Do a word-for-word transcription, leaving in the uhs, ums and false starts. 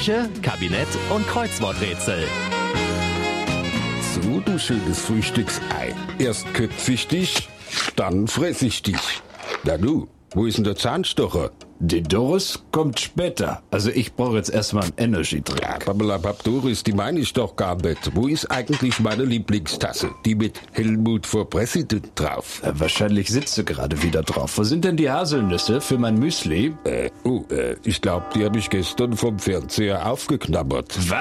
Küche, Kabinett und Kreuzworträtsel. So, du schönes Frühstücksei. Erst köpfe ich dich, dann fress ich dich. Na du, wo ist denn der Zahnstocher? Die Doris kommt später. Also ich brauche jetzt erstmal einen Energy-Drink. Babbelabab Doris, die meine ich doch gar nicht. Wo ist eigentlich meine Lieblingstasse? Die mit Helmut for President drauf. Äh, wahrscheinlich sitzt du gerade wieder drauf. Wo sind denn die Haselnüsse für mein Müsli? Äh, oh, äh, ich glaube, die habe ich gestern vom Fernseher aufgeknabbert. Was?